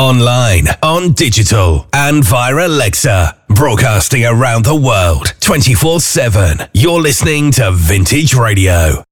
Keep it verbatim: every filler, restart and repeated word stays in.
online, on digital, and via Alexa. Broadcasting around the world, twenty-four seven. You're listening to Vintage Radio.